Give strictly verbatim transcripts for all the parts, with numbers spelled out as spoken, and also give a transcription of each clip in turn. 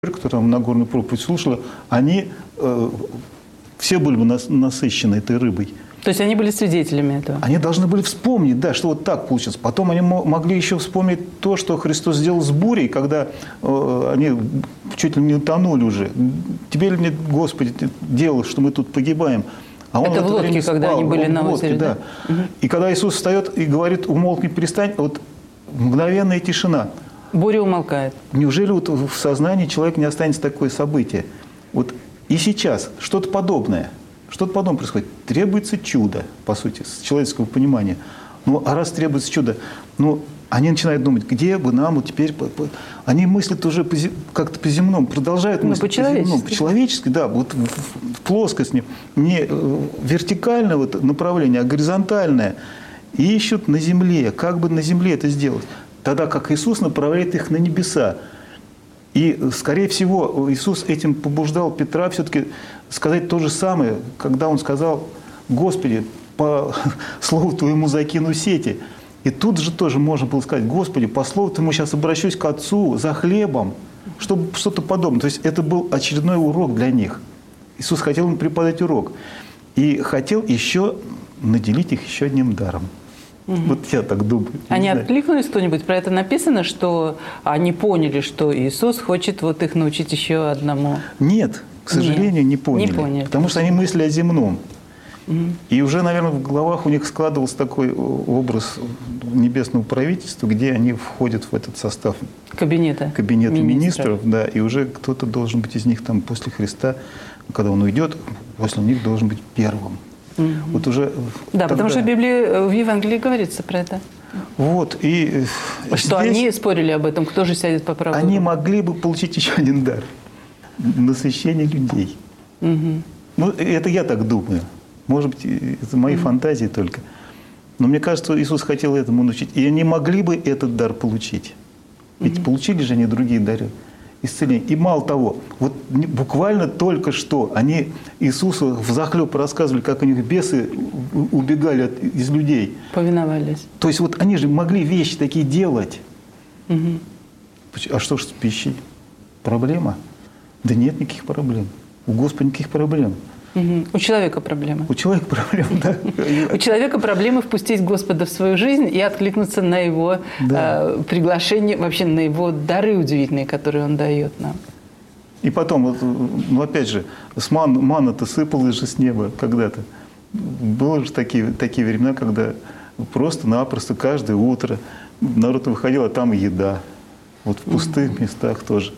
кто там Нагорную проповедь слушала, они э, все были бы нас, насыщены этой рыбой. То есть они были свидетелями этого? Они должны были вспомнить, да, что вот так получилось. Потом они могли еще вспомнить то, что Христос сделал с бурей, когда э, они чуть ли не утонули уже. Теперь мне, Господи, ты делал, что мы тут погибаем. А он это в, в лодке, спал, когда они были на лодке, озере, да. да? Угу. И когда Иисус встает и говорит: умолкни, перестань, вот мгновенная тишина. Буря умолкает. Неужели вот в сознании человека не останется такое событие? Вот и сейчас что-то подобное, что-то подобное происходит. Требуется чудо, по сути, с человеческого понимания. Ну, а раз требуется чудо, ну, они начинают думать, где бы нам вот теперь... Они мыслят уже как-то по-земному, продолжают мыслить ну, по-человечески. По-человечески, да, вот в, в плоскости, не вертикальное вот направление, а горизонтальное. И ищут на земле, как бы на земле это сделать. Тогда как Иисус направляет их на небеса. И, скорее всего, Иисус этим побуждал Петра все-таки сказать то же самое, когда он сказал: «Господи, по слову Твоему закину сети». И тут же тоже можно было сказать: «Господи, по слову Твоему сейчас обращусь к Отцу за хлебом», чтобы что-то подобное. То есть это был очередной урок для них. Иисус хотел им преподать урок. И хотел еще наделить их еще одним даром. Угу. Вот я так думаю. Они откликнулись кто-нибудь? Про это написано, что они поняли, что Иисус хочет вот их научить еще одному? Нет, к сожалению, Нет, не поняли. Не поняли. Потому что они мыслили о земном. Угу. И уже, наверное, в головах у них складывался такой образ небесного правительства, где они входят в этот состав кабинета, кабинета министров. министров, да, и уже кто-то должен быть из них там после Христа, когда он уйдет, после них должен быть первым. Угу. Вот уже да, тогда... потому что в Библии, в Евангелии говорится про это. Вот, и что здесь они спорили об этом, кто же сядет по правую Они руку? могли бы получить еще один дар – насыщение людей. Угу. Ну, это я так думаю. Может быть, это мои угу. фантазии только. Но мне кажется, Иисус хотел этому научить. И они могли бы этот дар получить. Ведь угу. получили же они другие дары. Исцеление. И мало того, вот буквально только что они Иисусу взахлеб рассказывали, как у них бесы убегали от, из людей. Повиновались. То есть вот они же могли вещи такие делать. Угу. А что ж с пищей? Проблема? Да нет никаких проблем. У Господа никаких проблем. Угу. У человека проблемы. У человека проблемы, да. У человека проблемы впустить Господа в свою жизнь и откликнуться на Его да. э, приглашение, вообще на Его дары удивительные, которые Он дает нам. И потом, вот, ну опять же, с ман, мана-то сыпалась же с неба когда-то. Было же такие, такие времена, когда просто-напросто каждое утро народ выходил, а там еда. Вот в пустых mm-hmm. местах тоже.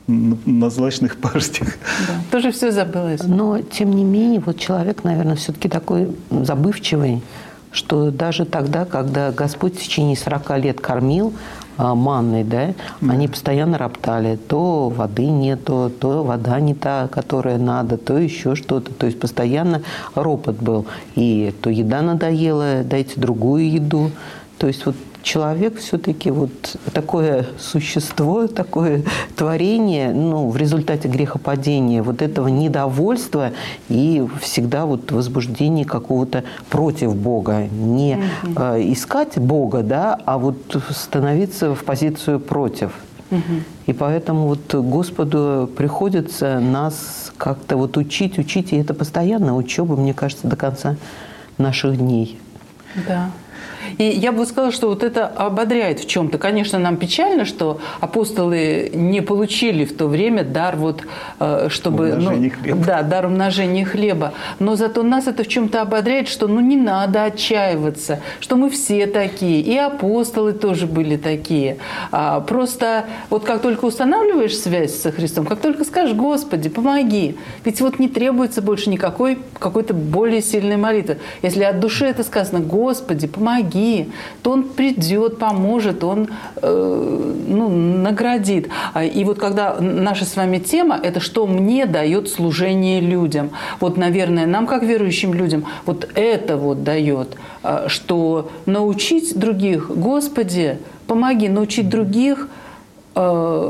На злачных паштях. Да, тоже все забылось. Но, тем не менее, вот человек, наверное, все-таки такой забывчивый, что даже тогда, когда Господь в течение сорока лет кормил а, манной, да, да, они постоянно роптали. То воды нету, то вода не та, которая надо, то еще что-то. То есть постоянно ропот был. И то еда надоела, дайте другую еду. То есть вот человек все-таки вот такое существо, такое творение, ну, в результате грехопадения, вот этого недовольства и всегда вот возбуждение какого-то против Бога. Не mm-hmm. э, искать Бога, да, а вот становиться в позицию против. Mm-hmm. И поэтому вот Господу приходится нас как-то вот учить, учить, и это постоянная учеба, мне кажется, до конца наших дней. Да. И я бы сказала, что вот это ободряет в чем-то. Конечно, нам печально, что апостолы не получили в то время дар вот, чтобы... Умножение ну, хлеба. Да, дар умножения хлеба. Но зато нас это в чем-то ободряет, что ну не надо отчаиваться, что мы все такие. И апостолы тоже были такие. А, просто вот как только устанавливаешь связь со Христом, как только скажешь: Господи, помоги. Ведь вот не требуется больше никакой какой-то более сильной молитвы. Если от души это сказано: Господи, помоги, то Он придет, поможет, Он э, ну, наградит. И вот когда наша с вами тема – это что мне дает служение людям. Вот, наверное, нам, как верующим людям, вот это вот дает, что научить других, Господи, помоги научить других э,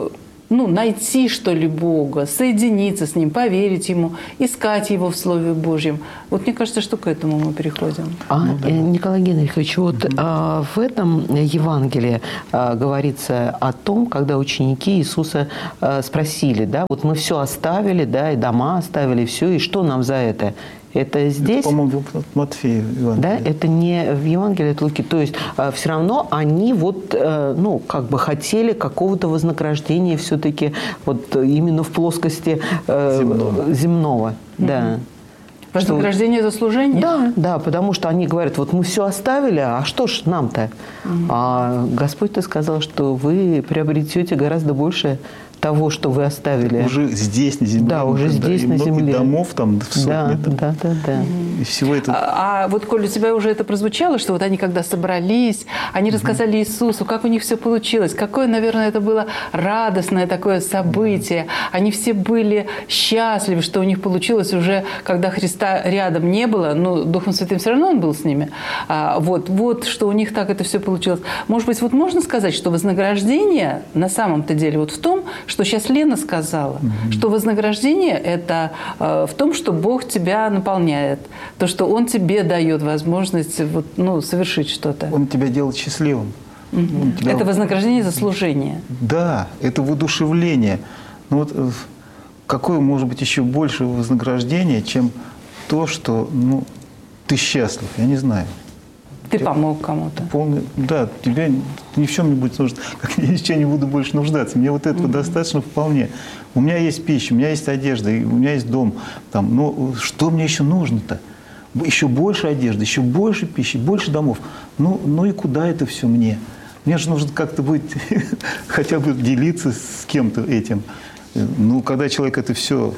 ну, найти, что ли, Бога, соединиться с Ним, поверить Ему, искать Его в Слове Божьем. Вот мне кажется, что к этому мы переходим. А, ну, да. Николай Генрихович, вот угу. а, в этом Евангелии а, говорится о том, когда ученики Иисуса а, спросили, да, вот мы все оставили, да, и дома оставили, все, и что нам за это? Это здесь? Это, по-моему, Матфея. Да, это не в Евангелии от Луки. То есть э, все равно они вот, э, ну, как бы хотели какого-то вознаграждения все-таки вот именно в плоскости э, земного. земного mm-hmm. да. Вознаграждение что... за служение? Да, да, потому что они говорят, вот мы все оставили, а что ж нам-то? Mm-hmm. А Господь-то сказал, что вы приобретете гораздо больше того, что вы оставили. Уже здесь, на земле. Да, уже здесь, на земле. И домов там в сотни. Да, там. да, да, да. И всего этого. А, а вот, Коль, у тебя уже это прозвучало, что вот они когда собрались, они рассказали Иисусу, как у них все получилось, какое, наверное, это было радостное такое событие. Они все были счастливы, что у них получилось уже, когда Христа рядом не было, но Духом Святым все равно Он был с ними. А, вот, вот, что у них так это все получилось. Может быть, вот можно сказать, что вознаграждение на самом-то деле вот в том, что сейчас Лена сказала, mm-hmm. что вознаграждение – это э, в том, что Бог тебя наполняет, то, что Он тебе дает возможность вот, ну, совершить что-то. Он тебя делает счастливым. Mm-hmm. Он тебя... Это вознаграждение за служение. Да, это воодушевление. Ну вот какое может быть еще больше вознаграждение, чем то, что ну, ты счастлив, я не знаю. Ты помог кому-то. Полный, да, тебя ни в чем не будет нуждаться. Я ни в чем не буду больше нуждаться. Мне вот этого mm-hmm. достаточно вполне. У меня есть пища, у меня есть одежда, у меня есть дом. Там, ну, что мне еще нужно-то? Еще больше одежды, еще больше пищи, больше домов. Ну, ну и куда это все мне? Мне же нужно как-то будет хотя бы делиться с кем-то этим. Ну, когда человек это все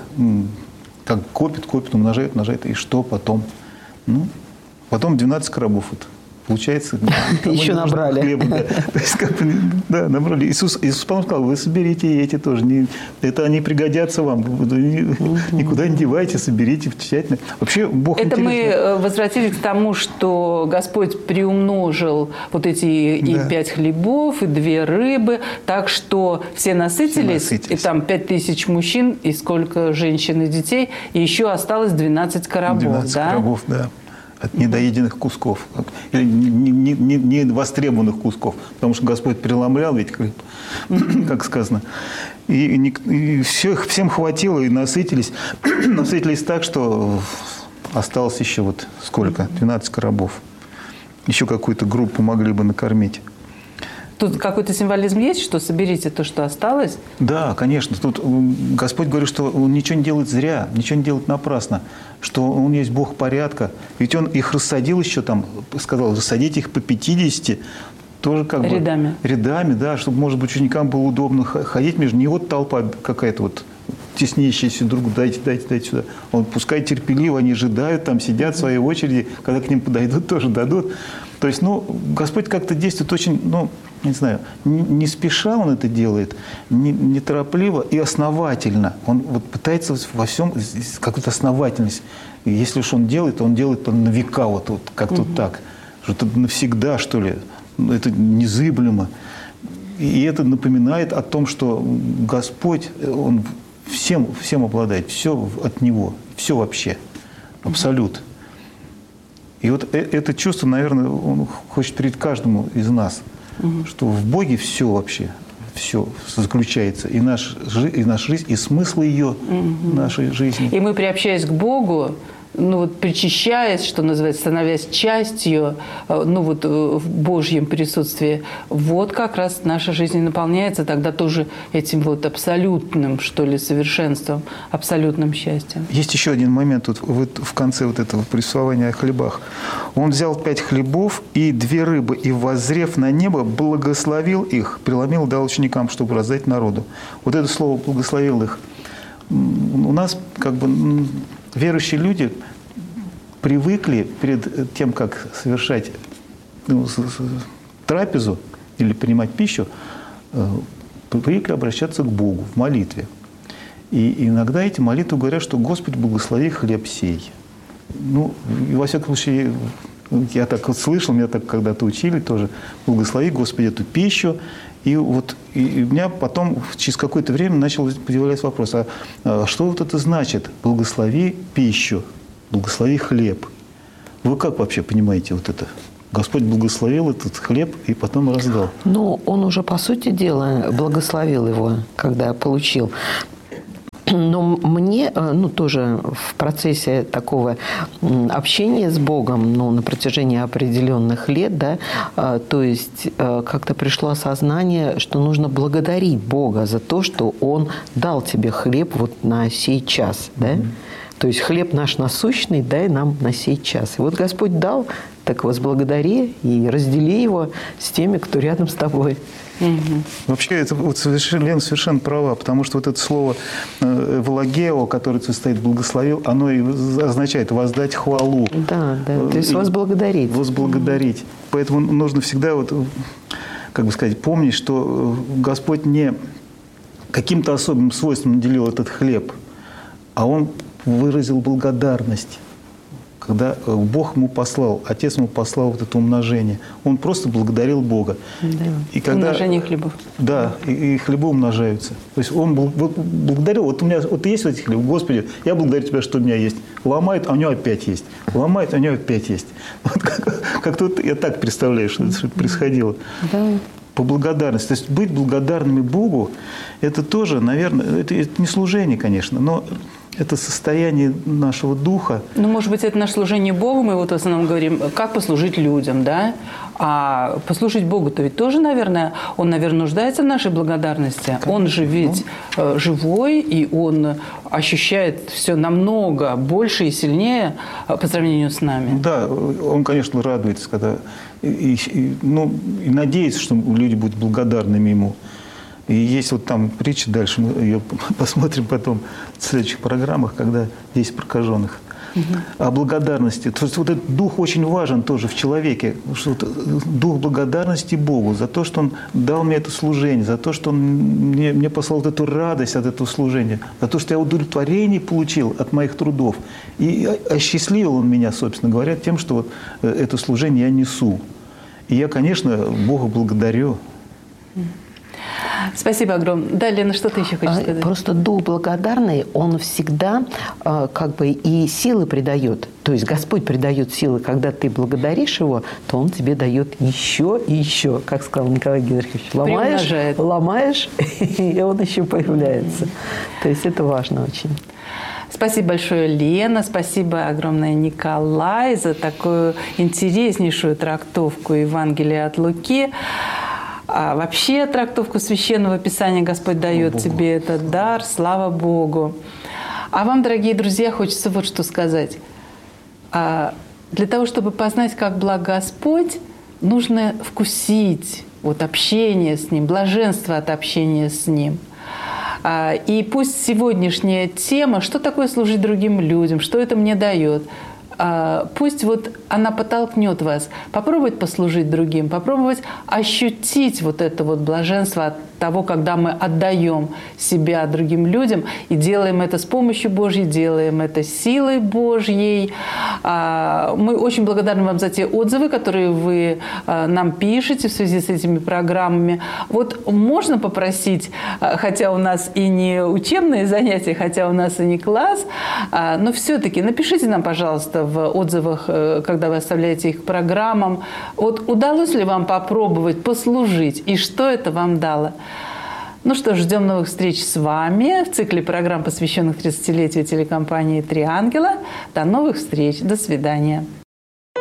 как копит, копит, умножает, умножает, и что потом? Ну, потом двенадцать коробов вот. Получается, еще набрали. Хлеба, да. То есть, как бы, да, набрали. Иисус, Иисус потом сказал, вы соберите и эти тоже. Не, это они пригодятся вам. Никуда не девайте, соберите тщательно. Вообще, Бог это интересно. Мы возвратились к тому, что Господь приумножил вот эти и да. пять хлебов, и две рыбы, так что все насытились, все насытились. И там пять тысяч мужчин, и сколько женщин и детей, и еще осталось двенадцать коробов. двенадцать да? коробов, да. От недоеденных кусков, или не, не, не востребованных кусков, потому что Господь преломлял ведь хлеб, как сказано. И, и, и всех, всем хватило, и насытились. Насытились так, что осталось еще вот сколько? двенадцать коробов. Еще какую-то группу могли бы накормить. Тут какой-то символизм есть, что соберите то, что осталось? Да, конечно. Тут Господь говорит, что Он ничего не делает зря, ничего не делает напрасно, что Он есть Бог порядка. Ведь Он их рассадил еще там, сказал, рассадите их по пятидесяти, тоже как бы... Рядами. Рядами, да, чтобы, может быть, ученикам было удобно ходить между... Не вот толпа какая-то вот теснящаяся друг, дайте, дайте, дайте сюда. Он пускай терпеливо, они ожидают, там сидят в своей очереди, когда к ним подойдут, тоже дадут. То есть, ну, Господь как-то действует очень, ну, не знаю, не, не спеша Он это делает, неторопливо не и основательно. Он вот пытается во всем какую-то основательность. И если уж Он делает, то Он делает на века, вот, вот как-то угу. так. Что-то навсегда, что ли. Это незыблемо. И это напоминает о том, что Господь, Он всем, всем обладает, все от Него, все вообще, абсолют. И вот это чувство, наверное, Он хочет перед каждому из нас, угу. что в Боге все вообще, все заключается, и, наш, и наша жизнь, и смысл ее, угу. нашей жизни. И мы, приобщаясь к Богу, ну вот причащаясь, что называется, становясь частью, ну вот в Божьем присутствии, вот как раз наша жизнь наполняется тогда тоже этим вот абсолютным, что ли, совершенством, абсолютным счастьем. Есть еще один момент тут вот в конце вот этого повествования о хлебах. Он взял пять хлебов и две рыбы, и, воззрев на небо, благословил их, преломил, дал ученикам, чтобы раздать народу. Вот это слово «благословил их». У нас как бы... Верующие люди привыкли перед тем, как совершать ну, трапезу или принимать пищу, привыкли обращаться к Богу в молитве. И иногда эти молитвы говорят, что «Господи, благослови хлеб сей». Ну, и во всяком случае, я так вот слышал, меня так когда-то учили тоже, «Благослови, Господи, эту пищу». И вот и у меня потом через какое-то время начал появляться вопрос, а, а что вот это значит «благослови пищу», «благослови хлеб»? Вы как вообще понимаете вот это? Господь благословил этот хлеб и потом раздал. Ну, он уже, по сути дела, благословил его, когда получил. Но мне, ну, тоже в процессе такого общения с Богом, ну, на протяжении определенных лет, да, то есть как-то пришло осознание, что нужно благодарить Бога за то, что Он дал тебе хлеб вот на сей час, да. Mm-hmm. То есть хлеб наш насущный дай нам на сей час. И вот Господь дал, так возблагодари и раздели его с теми, кто рядом с тобой. Угу. Вообще, это вот совершенно, Лена совершенно права, потому что вот это слово «эвлогео», которое состоит «благословил», оно и означает «воздать хвалу». Да, да, то есть возблагодарить. Возблагодарить. Угу. Поэтому нужно всегда, вот, как бы сказать, помнить, что Господь не каким-то особым свойством наделил этот хлеб, а Он выразил благодарность. Когда Бог ему послал, Отец ему послал вот это умножение, он просто благодарил Бога. Да. И когда, умножение хлебов. Да, и, и хлебы умножаются. То есть он благодарил, вот у меня вот есть вот эти хлебы, Господи, я благодарю Тебя, что у меня есть. Ломает, а у него опять есть. Ломает, а у него опять есть. Вот как, как-то вот я так представляю, что это происходило. Да. По благодарности. То есть быть благодарными Богу, это тоже, наверное, это, это не служение, конечно, но это состояние нашего духа. Ну, может быть, это наше служение Богу, мы вот в основном говорим, как послужить людям, да? А послужить Богу-то ведь тоже, наверное, Он, наверное, нуждается в нашей благодарности. Конечно. Он же ведь ну. живой, и Он ощущает все намного больше и сильнее по сравнению с нами. Да, Он, конечно, радуется, когда... И, и, ну, и надеется, что люди будут благодарными Ему. И есть вот там притча, дальше мы ее посмотрим потом в следующих программах, когда есть прокаженных. Угу. О благодарности. То есть вот этот дух очень важен тоже в человеке. Что вот дух благодарности Богу за то, что Он дал мне это служение, за то, что Он мне, мне послал вот эту радость от этого служения, за то, что я удовлетворение получил от моих трудов. И осчастливил Он меня, собственно говоря, тем, что вот это служение я несу. И я, конечно, Бога благодарю. Спасибо огромное. Да, Лена, что ты еще хочешь сказать? Просто дух благодарный, он всегда как бы и силы придает. То есть Господь придает силы, когда ты благодаришь Его, то Он тебе дает еще и еще. Как сказал Николай Генрихович, ломаешь, ломаешь, и Он еще появляется. То есть это важно очень. Спасибо большое, Лена. Спасибо огромное, Николай, за такую интереснейшую трактовку Евангелия от Луки. А вообще трактовку Священного Писания Господь дает тебе этот дар. Слава Богу. А вам, дорогие друзья, хочется вот что сказать. А для того, чтобы познать, как благ Господь, нужно вкусить вот общение с Ним, блаженство от общения с Ним. А, и пусть сегодняшняя тема, что такое служить другим людям, что это мне дает, пусть вот она подтолкнет вас попробовать послужить другим, попробовать ощутить вот это вот блаженство от того, когда мы отдаем себя другим людям и делаем это с помощью Божьей, делаем это силой Божьей. Мы очень благодарны вам за те отзывы, которые вы нам пишете в связи с этими программами. Вот можно попросить, хотя у нас и не учебные занятия, хотя у нас и не класс, но все-таки напишите нам, пожалуйста, в отзывах, когда вы оставляете их к программам, вот удалось ли вам попробовать послужить и что это вам дало? Ну что ж, ждем новых встреч с вами в цикле программ, посвященных тридцатилетию телекомпании «Три ангела». До новых встреч. До свидания.